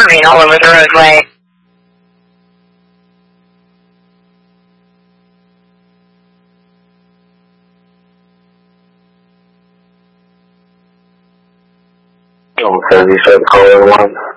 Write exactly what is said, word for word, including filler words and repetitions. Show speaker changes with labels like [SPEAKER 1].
[SPEAKER 1] chlorine all over the roadway.
[SPEAKER 2] Okay, you said caller one.